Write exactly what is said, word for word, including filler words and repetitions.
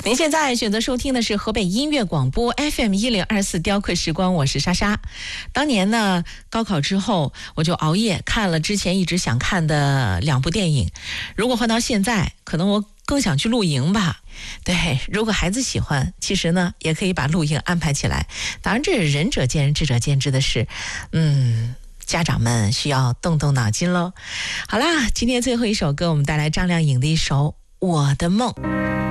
您现在选择收听的是河北音乐广播 F M 一零二四雕刻时光，我是莎莎。当年呢，高考之后我就熬夜看了之前一直想看的两部电影。如果换到现在，可能我更想去露营吧。对，如果孩子喜欢，其实呢也可以把露营安排起来。当然，这是仁者见仁，智者见智的事。嗯。家长们需要动动脑筋喽。好啦，今天最后一首歌，我们带来张靓颖的一首《我的梦》。